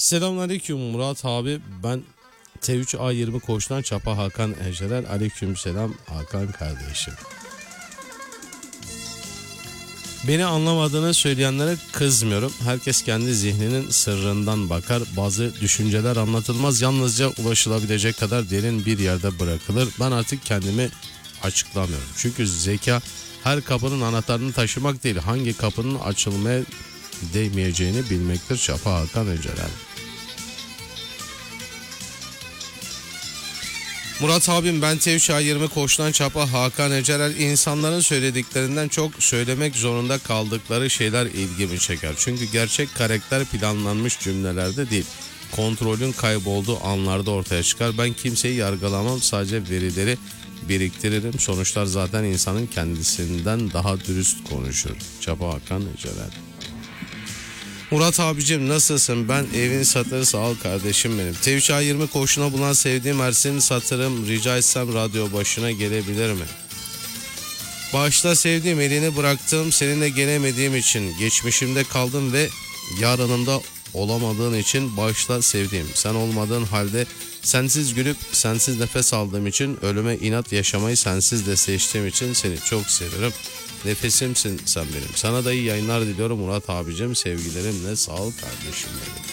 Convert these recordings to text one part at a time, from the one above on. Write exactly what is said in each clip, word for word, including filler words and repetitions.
Selamünaleyküm Murat abi, ben T üç A yirmi koğuştan Çapa Hakan Eceler. Aleykümselam Hakan kardeşim. Beni anlamadığını söyleyenlere kızmıyorum. Herkes kendi zihninin sırrından bakar. Bazı düşünceler anlatılmaz, yalnızca ulaşılabilecek kadar derin bir yerde bırakılır. Ben artık kendimi açıklamıyorum. Çünkü zeka her kapının anahtarını taşımak değil, hangi kapının açılmaya değmeyeceğini bilmektir. Çapa Hakan Eceler. Murat abim, ben T üç A yirmi koğuştan Çapa Hakan Eceler. İnsanların söylediklerinden çok söylemek zorunda kaldıkları şeyler ilgimi çeker. Çünkü gerçek karakter planlanmış cümlelerde değil, kontrolün kaybolduğu anlarda ortaya çıkar. Ben kimseyi yargılamam, sadece verileri biriktiririm. Sonuçlar zaten insanın kendisinden daha dürüst konuşur. Çapa Hakan Eceler. Murat abicim, nasılsın? Ben evin satırı, sağ ol kardeşim benim. T üç A yirmi koğuşuna bulunan sevdiğim Ersin satırım, rica etsem radyo başına gelebilir mi? Başta sevdiğim, elini bıraktığım, seninle gelemediğim için, geçmişimde kaldım ve yarınımda olamadığın için başta sevdiğim. Sen olmadığın halde sensiz gülüp sensiz nefes aldığım için, ölüme inat yaşamayı sensiz de seçtiğim için seni çok severim. Nefesimsin sen benim. Sana da iyi yayınlar diliyorum Murat abicim. Sevgilerimle, sağ ol kardeşim benim.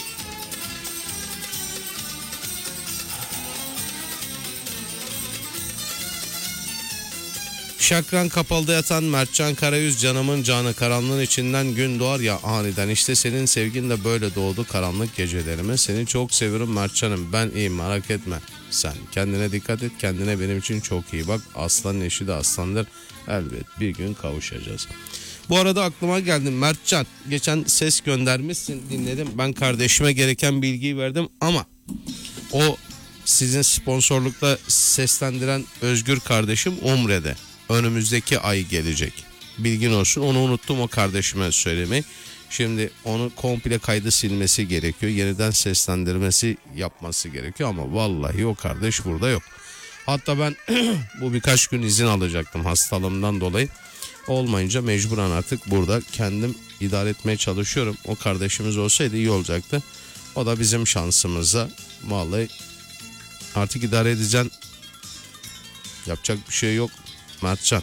Şakran Kapalı'da yatan Mertcan Karayüz, canımın canı, karanlığın içinden gün doğar ya aniden. İşte senin sevgin de böyle doğdu karanlık gecelerime. Seni çok seviyorum Mertcan'ım, ben iyiyim, merak etme sen. Kendine dikkat et, kendine benim için çok iyi bak. Aslanın eşi de aslandır, elbet bir gün kavuşacağız. Bu arada aklıma geldi Mertcan, geçen ses göndermişsin, dinledim. Ben kardeşime gereken bilgiyi verdim ama o sizin sponsorlukta seslendiren Özgür kardeşim Umre'de. Önümüzdeki ay gelecek. Bilgin olsun, onu unuttum o kardeşime söylemeyi. Şimdi onu komple kaydı silmesi gerekiyor. Yeniden seslendirmesi yapması gerekiyor ama vallahi o kardeş burada yok. Hatta ben bu birkaç gün izin alacaktım hastalığımdan dolayı. Olmayınca mecburen artık burada kendim idare etmeye çalışıyorum. O kardeşimiz olsaydı iyi olacaktı. O da bizim şansımıza. Vallahi artık idare edeceğim. Yapacak bir şey yok Mertcan.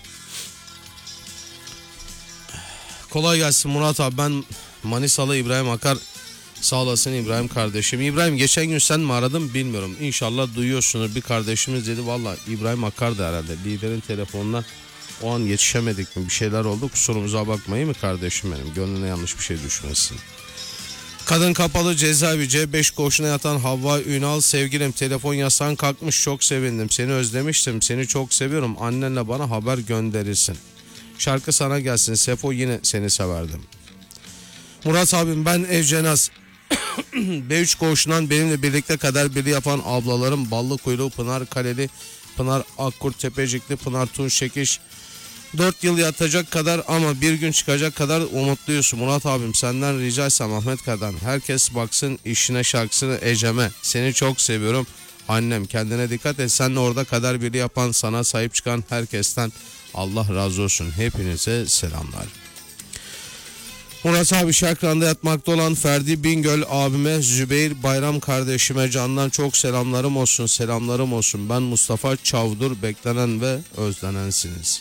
Kolay gelsin Murat abi, ben Manisalı İbrahim Akar. Sağ olasın İbrahim kardeşim. İbrahim, geçen gün sen mi aradın bilmiyorum. İnşallah duyuyorsunuz, bir kardeşimiz dedi. Valla İbrahim Akar da herhalde. Liderin telefonuna o an yetişemedik mi, bir şeyler oldu. Kusurumuza bakmayın mı kardeşim benim. Gönlüne yanlış bir şey düşmesin. Kadın Kapalı Cezaevi C beş koğuşuna yatan Havva Ünal, sevgilim telefon yasağın kalkmış, çok sevindim, seni özlemiştim, seni çok seviyorum, annenle bana haber gönderirsin. Şarkı sana gelsin Sefo, yine seni severdim. Murat abim, ben Evcenaz B üç koğuşundan benimle birlikte kader birliği yapan ablalarım Ballı Kuyruğu, Pınar Kaleli, Pınar Akkurt, Tepecikli, Pınar Tunç Çekiş. Dört yıl yatacak kadar ama bir gün çıkacak kadar umutluyuz. Murat abim, senden rica etsem Ahmet Kadan, herkes baksın işine şarkısını Ecem'e. Seni çok seviyorum annem, kendine dikkat et. Seninle orada kader birliği yapan, sana sahip çıkan herkesten Allah razı olsun. Hepinize selamlar. Murat abi, Şakran'da yatmakta olan Ferdi Bingöl abime, Zübeyir Bayram kardeşime candan çok selamlarım olsun, selamlarım olsun. Ben Mustafa Çavdur, beklenen ve özlenensiniz.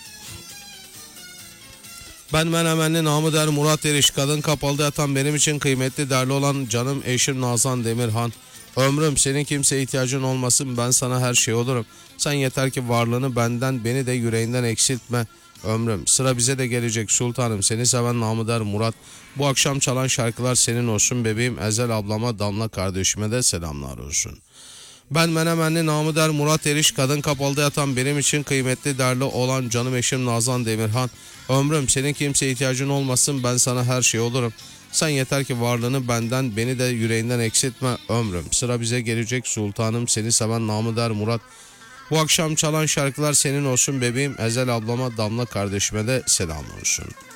Ben Menemenli namı der Murat Eriş, kadın Kapalı'da yatan benim için kıymetli, değerli olan canım eşim Nazan Demirhan. Ömrüm, senin kimseye ihtiyacın olmasın, ben sana her şey olurum. Sen yeter ki varlığını benden, beni de yüreğinden eksiltme. Ömrüm, sıra bize de gelecek sultanım, seni seven namı der Murat. Bu akşam çalan şarkılar senin olsun bebeğim. Ezel ablama, Damla kardeşime de selamlar olsun. Ben Menemenli namı der Murat Eriş, kadın Kapalı'da yatan benim için kıymetli, değerli olan canım eşim Nazan Demirhan. Ömrüm, senin kimseye ihtiyacın olmasın, ben sana her şey olurum. Sen yeter ki varlığını benden, beni de yüreğinden eksiltme. Ömrüm, sıra bize gelecek sultanım, seni seven namı der Murat. Bu akşam çalan şarkılar senin olsun bebeğim. Ezel ablama, Damla kardeşime de selam olsun.